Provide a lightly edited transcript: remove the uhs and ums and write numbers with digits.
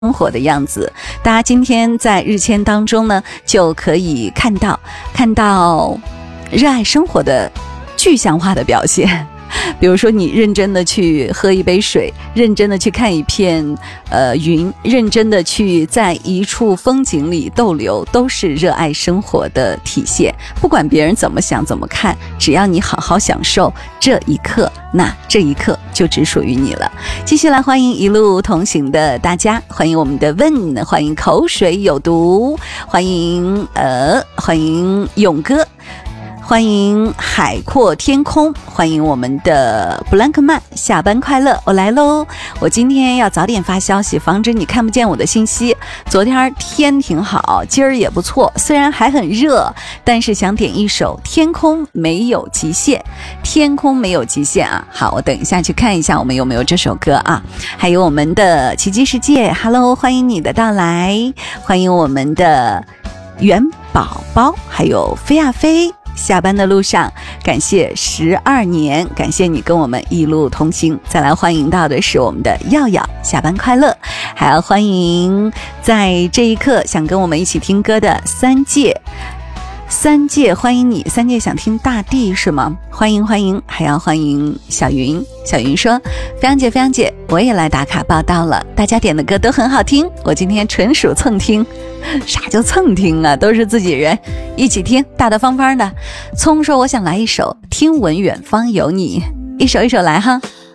生活的样子。大家今天在日签当中呢，就可以看到热爱生活的具象化的表现。比如说你认真的去喝一杯水，认真的去看一片云，认真的去在一处风景里逗留，都是热爱生活的体现。不管别人怎么想怎么看，只要你好好享受这一刻，那这一刻就只属于你了。继续来欢迎一路同行的大家，欢迎我们的问，欢迎口水有毒，欢迎勇哥，欢迎海阔天空，欢迎我们的布兰克曼，下班快乐，我来喽。我今天要早点发消息，防止你看不见我的信息。昨天天挺好，今儿也不错，虽然还很热，但是想点一首天空没有极限，天空没有极限啊。好，我等一下去看一下我们有没有这首歌啊。还有我们的奇迹世界 Hello， 欢迎你的到来，欢迎我们的元宝宝，还有飞啊飞，下班的路上，感谢12年，感谢你跟我们一路同行。再来欢迎到的是我们的耀耀，下班快乐。还要欢迎在这一刻想跟我们一起听歌的三界，欢迎你。三界想听大地是吗？欢迎。还要欢迎小云说，飞扬姐我也来打卡报道了，大家点的歌都很好听，我今天纯属蹭听。啥叫蹭听啊？都是自己人一起听，大大方方的。葱说我想来一首听闻远方有你，一首一首来哈。